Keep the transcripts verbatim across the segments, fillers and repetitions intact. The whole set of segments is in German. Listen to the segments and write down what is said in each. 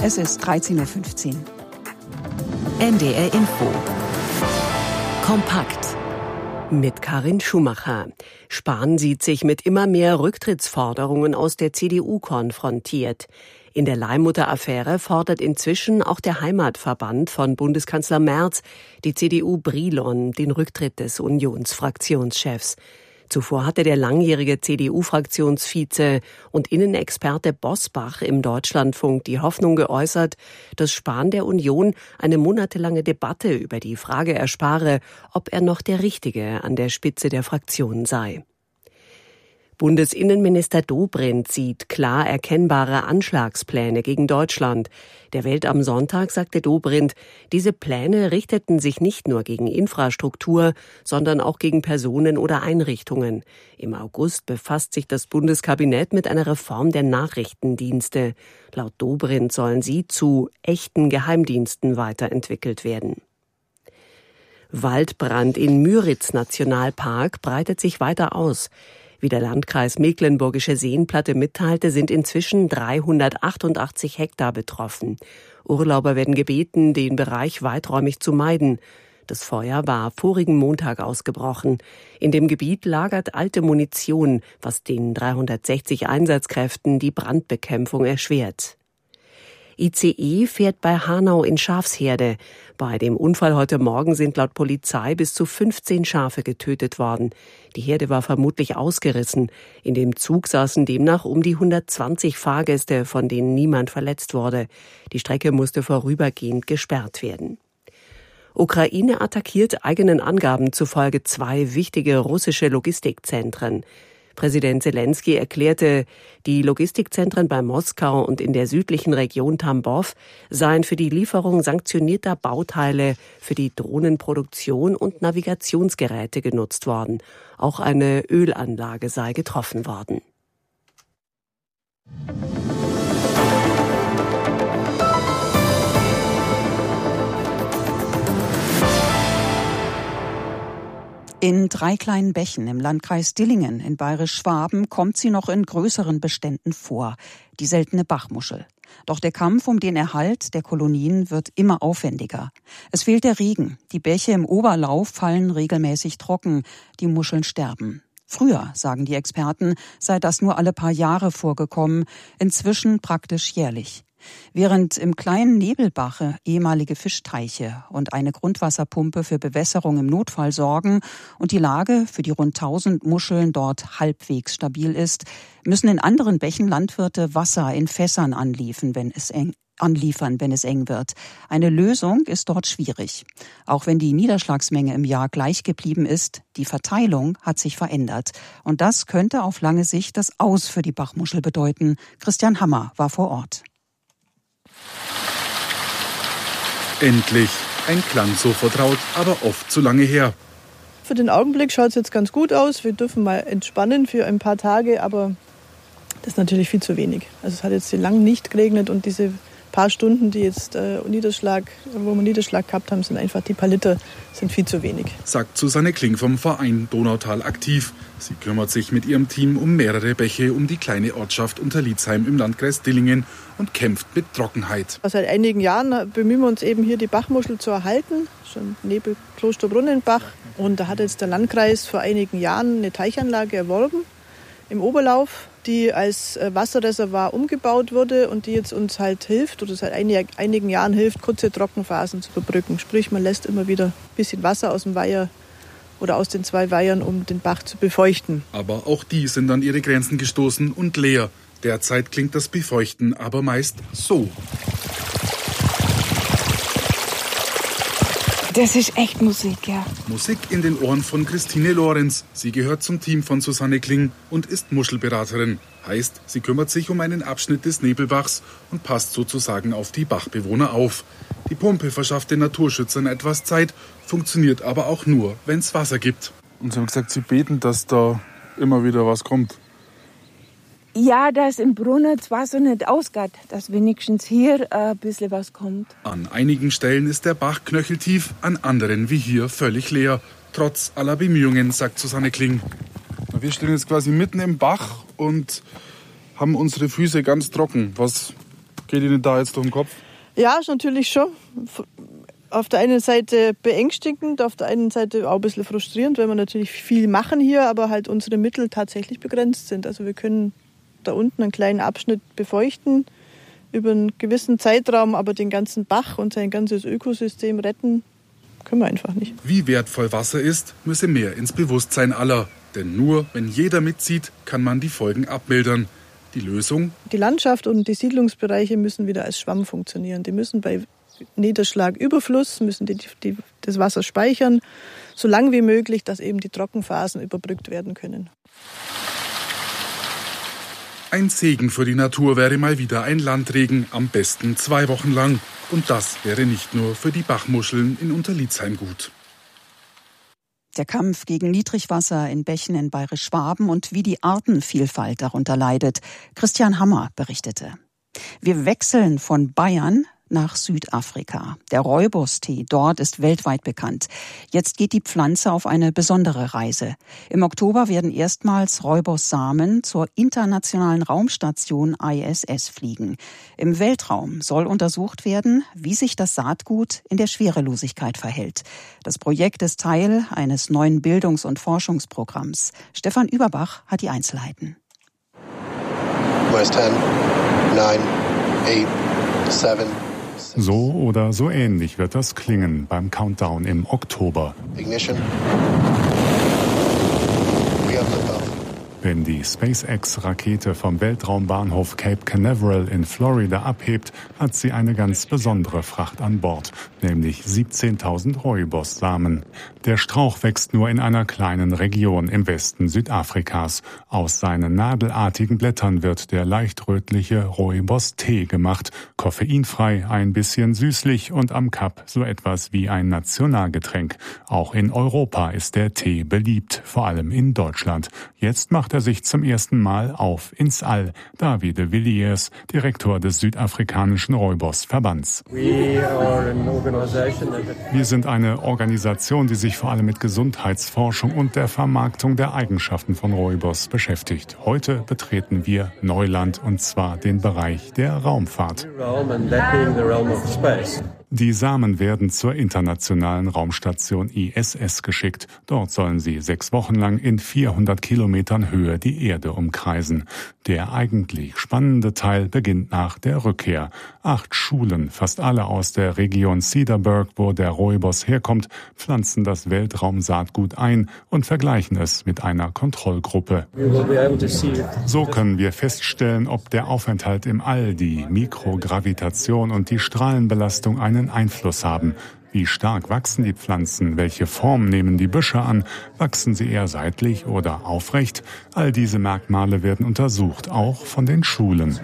Es ist dreizehn Uhr fünfzehn. N D R Info. Kompakt. Mit Karin Schumacher. Spahn sieht sich mit immer mehr Rücktrittsforderungen aus der C D U konfrontiert. In der Leihmutter-Affäre fordert inzwischen auch der Heimatverband von Bundeskanzler Merz, die C D U Brilon, den Rücktritt des Unionsfraktionschefs. Zuvor hatte der langjährige C D U-Fraktionsvize und Innenexperte Bosbach im Deutschlandfunk die Hoffnung geäußert, dass Spahn der Union eine monatelange Debatte über die Frage erspare, ob er noch der Richtige an der Spitze der Fraktion sei. Bundesinnenminister Dobrindt sieht klar erkennbare Anschlagspläne gegen Deutschland. Der Welt am Sonntag sagte Dobrindt, diese Pläne richteten sich nicht nur gegen Infrastruktur, sondern auch gegen Personen oder Einrichtungen. Im August befasst sich das Bundeskabinett mit einer Reform der Nachrichtendienste. Laut Dobrindt sollen sie zu echten Geheimdiensten weiterentwickelt werden. Waldbrand in Müritz-Nationalpark breitet sich weiter aus. Wie der Landkreis Mecklenburgische Seenplatte mitteilte, sind inzwischen dreihundertachtundachtzig Hektar betroffen. Urlauber werden gebeten, den Bereich weiträumig zu meiden. Das Feuer war vorigen Montag ausgebrochen. In dem Gebiet lagert alte Munition, was den dreihundertsechzig Einsatzkräften die Brandbekämpfung erschwert. I C E fährt bei Hanau in Schafsherde. Bei dem Unfall heute Morgen sind laut Polizei bis zu fünfzehn Schafe getötet worden. Die Herde war vermutlich ausgerissen. In dem Zug saßen demnach um die hundertzwanzig Fahrgäste, von denen niemand verletzt wurde. Die Strecke musste vorübergehend gesperrt werden. Ukraine attackiert eigenen Angaben zufolge zwei wichtige russische Logistikzentren. Präsident Selenskyj erklärte, die Logistikzentren bei Moskau und in der südlichen Region Tambov seien für die Lieferung sanktionierter Bauteile für die Drohnenproduktion und Navigationsgeräte genutzt worden. Auch eine Ölanlage sei getroffen worden. In drei kleinen Bächen im Landkreis Dillingen in Bayerisch-Schwaben kommt sie noch in größeren Beständen vor, die seltene Bachmuschel. Doch der Kampf um den Erhalt der Kolonien wird immer aufwendiger. Es fehlt der Regen, die Bäche im Oberlauf fallen regelmäßig trocken, die Muscheln sterben. Früher, sagen die Experten, sei das nur alle paar Jahre vorgekommen, inzwischen praktisch jährlich. Während im kleinen Nebelbache ehemalige Fischteiche und eine Grundwasserpumpe für Bewässerung im Notfall sorgen und die Lage für die rund tausend Muscheln dort halbwegs stabil ist, müssen in anderen Bächen Landwirte Wasser in Fässern anliefern, wenn es eng anliefern, wenn es eng wird. Eine Lösung ist dort schwierig. Auch wenn die Niederschlagsmenge im Jahr gleich geblieben ist, die Verteilung hat sich verändert. Und das könnte auf lange Sicht das Aus für die Bachmuschel bedeuten. Christian Hammer war vor Ort. Endlich. Ein Klang so vertraut, aber oft zu lange her. Für den Augenblick schaut es jetzt ganz gut aus. Wir dürfen mal entspannen für ein paar Tage, aber das ist natürlich viel zu wenig. Also es hat jetzt lang nicht geregnet und diese paar Stunden, die jetzt äh, Niederschlag, wo wir Niederschlag gehabt haben, sind einfach die paar Liter, sind viel zu wenig. Sagt Susanne Kling vom Verein Donautal aktiv. Sie kümmert sich mit ihrem Team um mehrere Bäche um die kleine Ortschaft Unterlietzheim im Landkreis Dillingen und kämpft mit Trockenheit. Seit einigen Jahren bemühen wir uns eben hier die Bachmuschel zu erhalten, schon neben Klosterbrunnenbach. Und da hat jetzt der Landkreis vor einigen Jahren eine Teichanlage erworben im Oberlauf, die als Wasserreservoir umgebaut wurde und die jetzt uns halt hilft oder seit einigen Jahren hilft, kurze Trockenphasen zu überbrücken. Sprich, man lässt immer wieder ein bisschen Wasser aus dem Weiher oder aus den zwei Weihern, um den Bach zu befeuchten. Aber auch die sind an ihre Grenzen gestoßen und leer. Derzeit klingt das Befeuchten aber meist so. Das ist echt Musik, ja. Musik in den Ohren von Christine Lorenz. Sie gehört zum Team von Susanne Kling und ist Muschelberaterin. Heißt, sie kümmert sich um einen Abschnitt des Nebelbachs und passt sozusagen auf die Bachbewohner auf. Die Pumpe verschafft den Naturschützern etwas Zeit, funktioniert aber auch nur, wenn es Wasser gibt. Und sie haben gesagt, sie beten, dass da immer wieder was kommt. Ja, dass im Brunnen das Wasser nicht ausgeht, dass wenigstens hier ein bisschen was kommt. An einigen Stellen ist der Bach knöcheltief, an anderen wie hier völlig leer. Trotz aller Bemühungen, sagt Susanne Kling. Wir stehen jetzt quasi mitten im Bach und haben unsere Füße ganz trocken, was Geht Ihnen da jetzt durch den Kopf? Ja, ist natürlich schon. Auf der einen Seite beängstigend, auf der einen Seite auch ein bisschen frustrierend, weil wir natürlich viel machen hier, aber halt unsere Mittel tatsächlich begrenzt sind. Also wir können da unten einen kleinen Abschnitt befeuchten über einen gewissen Zeitraum, aber den ganzen Bach und sein ganzes Ökosystem retten können wir einfach nicht. Wie wertvoll Wasser ist, müsse mehr ins Bewusstsein aller. Denn nur wenn jeder mitzieht, kann man die Folgen abmildern. Die Lösung? Die Landschaft und die Siedlungsbereiche müssen wieder als Schwamm funktionieren. Die müssen bei Niederschlagüberfluss, müssen die, die, das Wasser speichern, so lang wie möglich, dass eben die Trockenphasen überbrückt werden können. Ein Segen für die Natur wäre mal wieder ein Landregen, am besten zwei Wochen lang. Und das wäre nicht nur für die Bachmuscheln in Unterlietzheim gut. Der Kampf gegen Niedrigwasser in Bächen in Bayerisch-Schwaben und wie die Artenvielfalt darunter leidet. Christian Hammer berichtete. Wir wechseln von Bayern nach Südafrika. Der Rooibos-Tee dort ist weltweit bekannt. Jetzt geht die Pflanze auf eine besondere Reise. Im Oktober werden erstmals Rooibos-Samen zur internationalen Raumstation I S S fliegen. Im Weltraum soll untersucht werden, wie sich das Saatgut in der Schwerelosigkeit verhält. Das Projekt ist Teil eines neuen Bildungs- und Forschungsprogramms. Stefan Überbach hat die Einzelheiten. zehn, neun, acht, sieben So oder so ähnlich wird das klingen beim Countdown im Oktober. Ignition. We have liftoff. Wenn die SpaceX-Rakete vom Weltraumbahnhof Cape Canaveral in Florida abhebt, hat sie eine ganz besondere Fracht an Bord, nämlich siebzehntausend Rooibos-Samen. Der Strauch wächst nur in einer kleinen Region im Westen Südafrikas. Aus seinen nadelartigen Blättern wird der leicht rötliche Rooibos-Tee gemacht, koffeinfrei, ein bisschen süßlich und am Kap so etwas wie ein Nationalgetränk. Auch in Europa ist der Tee beliebt, vor allem in Deutschland. Jetzt macht er sich zum ersten Mal auf ins All. David de Villiers, Direktor des südafrikanischen Rooibos-Verbands. Wir sind eine Organisation, die sich vor allem mit Gesundheitsforschung und der Vermarktung der Eigenschaften von Rooibos beschäftigt. Heute betreten wir Neuland, und zwar den Bereich der Raumfahrt. Die Samen werden zur internationalen Raumstation I S S geschickt. Dort sollen sie sechs Wochen lang in vierhundert Kilometern Höhe die Erde umkreisen. Der eigentlich spannende Teil beginnt nach der Rückkehr. Acht Schulen, fast alle aus der Region Cedarburg, wo der Rooibos herkommt, pflanzen das Weltraumsaatgut ein und vergleichen es mit einer Kontrollgruppe. So können wir feststellen, ob der Aufenthalt im All, die Mikrogravitation und die Strahlenbelastung einen Einfluss haben. Wie stark wachsen die Pflanzen? Welche Form nehmen die Büsche an? Wachsen sie eher seitlich oder aufrecht? All diese Merkmale werden untersucht, auch von den Schulen.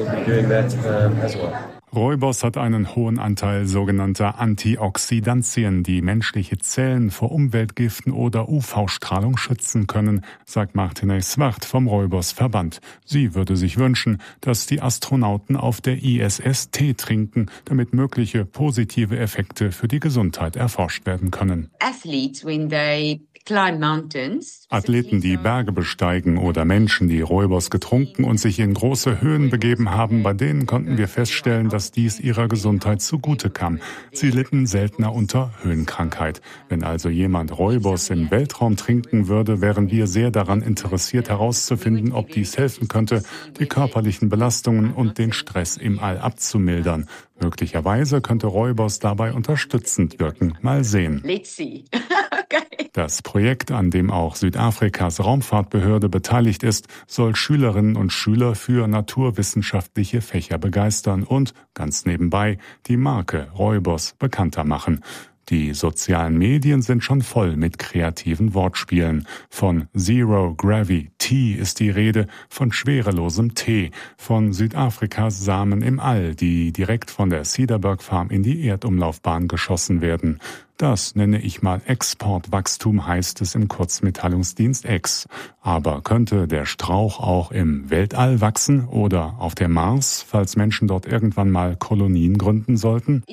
Rooibos hat einen hohen Anteil sogenannter Antioxidantien, die menschliche Zellen vor Umweltgiften oder U V-Strahlung schützen können, sagt Martine Swart vom Rooibos-Verband. Sie würde sich wünschen, dass die Astronauten auf der I S S Tee trinken, damit mögliche positive Effekte für die Gesundheit erforscht werden können. Athletes, when they climb mountains, Athleten, die Berge besteigen, oder Menschen, die Rooibos getrunken und sich in große Höhen begeben haben, bei denen konnten wir feststellen, dass dies ihrer Gesundheit zugute kam. Sie litten seltener unter Höhenkrankheit. Wenn also jemand Rooibos im Weltraum trinken würde, wären wir sehr daran interessiert herauszufinden, ob dies helfen könnte, die körperlichen Belastungen und den Stress im All abzumildern. Möglicherweise könnte Rooibos dabei unterstützend wirken. Mal sehen. Let's see. Das Projekt, an dem auch Südafrikas Raumfahrtbehörde beteiligt ist, soll Schülerinnen und Schüler für naturwissenschaftliche Fächer begeistern und, ganz nebenbei, die Marke Rooibos bekannter machen. Die sozialen Medien sind schon voll mit kreativen Wortspielen. Von Zero Gravity ist die Rede, von schwerelosem Tee, von Südafrikas Samen im All, die direkt von der Cedarburg Farm in die Erdumlaufbahn geschossen werden. Das nenne ich mal Exportwachstum, heißt es im Kurzmitteilungsdienst X. Aber könnte der Strauch auch im Weltall wachsen oder auf dem Mars, falls Menschen dort irgendwann mal Kolonien gründen sollten?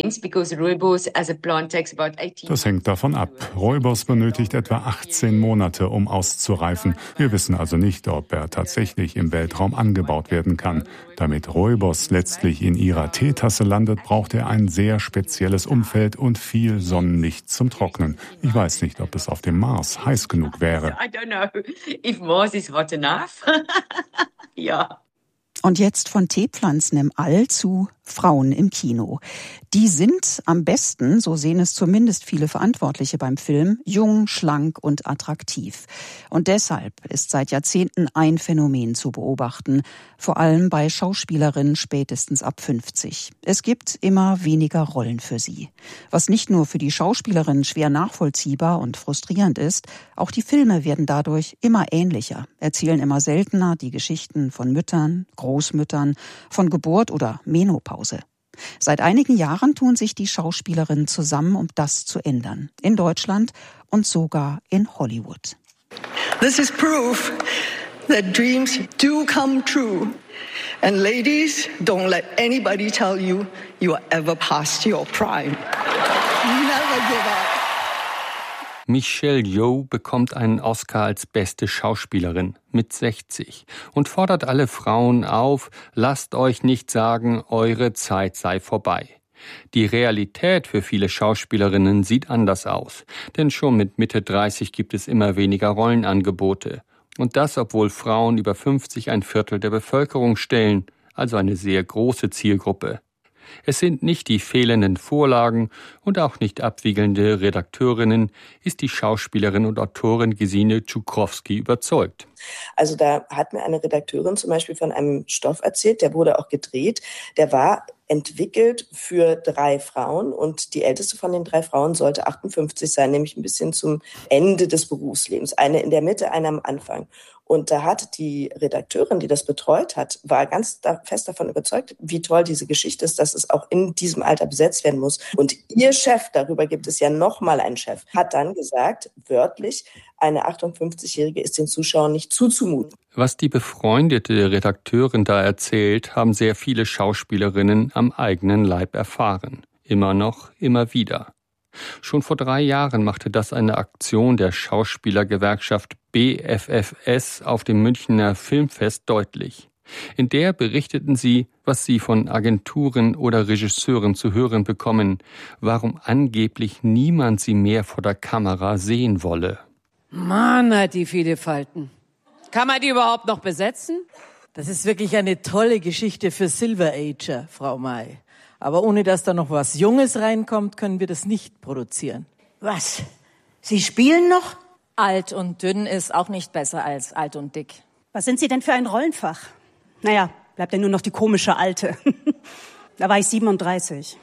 Das hängt davon ab. Rooibos benötigt etwa achtzehn Monate, um auszureifen. Wir wissen also nicht, ob er tatsächlich im Weltraum angebaut werden kann. Damit Rooibos letztlich in ihrer Teetasse landet, braucht er ein sehr spezielles Umfeld und viel Sonnenlicht zum Trocknen. Ich weiß nicht, ob es auf dem Mars heiß genug wäre. I don't know if Mars is hot enough. Ja. Und jetzt von Teepflanzen im All zu Frauen im Kino. Die sind am besten, so sehen es zumindest viele Verantwortliche beim Film, jung, schlank und attraktiv. Und deshalb ist seit Jahrzehnten ein Phänomen zu beobachten, vor allem bei Schauspielerinnen spätestens ab fünfzig. Es gibt immer weniger Rollen für sie. Was nicht nur für die Schauspielerinnen schwer nachvollziehbar und frustrierend ist, auch die Filme werden dadurch immer ähnlicher, erzählen immer seltener die Geschichten von Müttern, Großmüttern, von Geburt oder Menopause. Seit einigen Jahren tun sich die Schauspielerinnen zusammen, um das zu ändern. In Deutschland und sogar in Hollywood. This is proof that dreams do come true. And ladies, don't let anybody tell you you are ever past your prime. Never give up. Michelle Yeoh bekommt einen Oscar als beste Schauspielerin mit sechzig und fordert alle Frauen auf, lasst euch nicht sagen, eure Zeit sei vorbei. Die Realität für viele Schauspielerinnen sieht anders aus, denn schon mit Mitte dreißig gibt es immer weniger Rollenangebote. Und das, obwohl Frauen über fünfzig ein Viertel der Bevölkerung stellen, also eine sehr große Zielgruppe. Es sind nicht die fehlenden Vorlagen und auch nicht abwiegelnde Redakteurinnen, ist die Schauspielerin und Autorin Gesine Tschukrowski überzeugt. Also da hat mir eine Redakteurin zum Beispiel von einem Stoff erzählt, der wurde auch gedreht, der war entwickelt für drei Frauen und die älteste von den drei Frauen sollte achtundfünfzig sein, nämlich ein bisschen zum Ende des Berufslebens. Eine in der Mitte, eine am Anfang. Und da hat die Redakteurin, die das betreut hat, war ganz fest davon überzeugt, wie toll diese Geschichte ist, dass es auch in diesem Alter besetzt werden muss. Und ihr Chef, darüber gibt es ja nochmal einen Chef, hat dann gesagt, wörtlich, eine achtundfünfzigjährige ist den Zuschauern nicht zuzumuten. Was die befreundete Redakteurin da erzählt, haben sehr viele Schauspielerinnen am eigenen Leib erfahren. Immer noch, immer wieder. Schon vor drei Jahren machte das eine Aktion der Schauspielergewerkschaft B F F S auf dem Münchner Filmfest deutlich. In der berichteten sie, was sie von Agenturen oder Regisseuren zu hören bekommen, warum angeblich niemand sie mehr vor der Kamera sehen wolle. Mann, hat die viele Falten. Kann man die überhaupt noch besetzen? Das ist wirklich eine tolle Geschichte für Silver Ager, Frau May. Aber ohne dass da noch was Junges reinkommt, können wir das nicht produzieren. Was? Sie spielen noch? Alt und dünn ist auch nicht besser als alt und dick. Was sind Sie denn für ein Rollenfach? Naja, bleibt ja nur noch die komische Alte. Da war ich siebenunddreißig.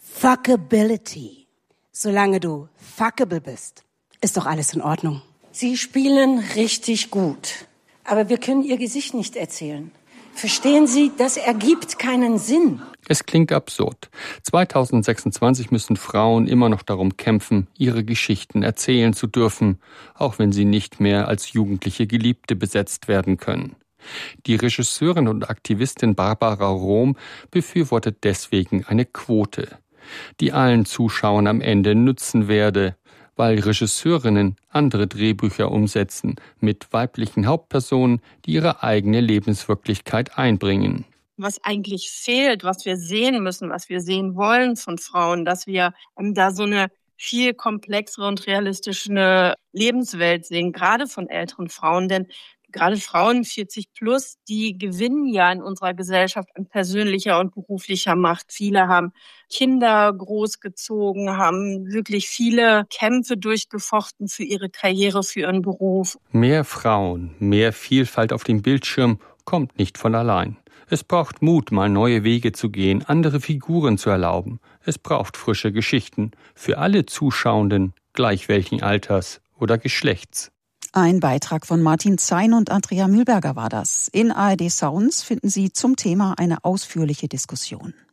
Fuckability. Solange du fuckable bist, ist doch alles in Ordnung. Sie spielen richtig gut. Aber wir können Ihr Gesicht nicht erzählen. Verstehen Sie, das ergibt keinen Sinn. Es klingt absurd. zweitausendsechsundzwanzig müssen Frauen immer noch darum kämpfen, ihre Geschichten erzählen zu dürfen, auch wenn sie nicht mehr als jugendliche Geliebte besetzt werden können. Die Regisseurin und Aktivistin Barbara Rohm befürwortet deswegen eine Quote, die allen Zuschauern am Ende nützen werde, weil Regisseurinnen andere Drehbücher umsetzen mit weiblichen Hauptpersonen, die ihre eigene Lebenswirklichkeit einbringen. Was eigentlich fehlt, was wir sehen müssen, was wir sehen wollen von Frauen, dass wir ähm, da so eine viel komplexere und realistische Lebenswelt sehen, gerade von älteren Frauen, denn gerade Frauen vierzig plus, die gewinnen ja in unserer Gesellschaft an persönlicher und beruflicher Macht. Viele haben Kinder großgezogen, haben wirklich viele Kämpfe durchgefochten für ihre Karriere, für ihren Beruf. Mehr Frauen, mehr Vielfalt auf dem Bildschirm kommt nicht von allein. Es braucht Mut, mal neue Wege zu gehen, andere Figuren zu erlauben. Es braucht frische Geschichten für alle Zuschauenden, gleich welchen Alters oder Geschlechts. Ein Beitrag von Martin Zein und Andrea Mühlberger war das. In A R D Sounds finden Sie zum Thema eine ausführliche Diskussion.